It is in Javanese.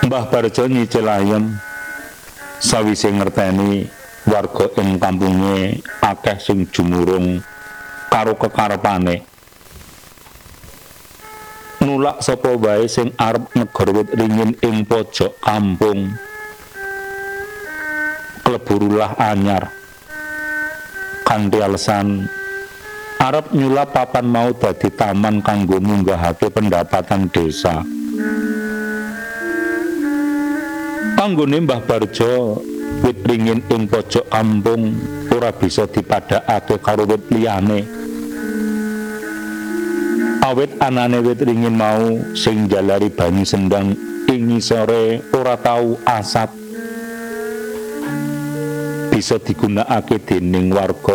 Mbah Barjo nyicil ayem sawise ngerteni warga ing kampunge akeh sing jumurung karo kekarepane. Nulak sapa wae sing arep negor wit ringin ing pojok kampung. Kleburulah anyar kanthi alasan arep nyulap papan mau dadi taman kanggo munggahake pendapatan desa. Kanggone Mbah Barjo, wit ringin ing pojok kampung ora bisa dipadhakake karo wit liyane. Awit anane wit ringin mau sing jalari banyu sendang ing ngisore ora tau asat. Bisa digunakake dening warga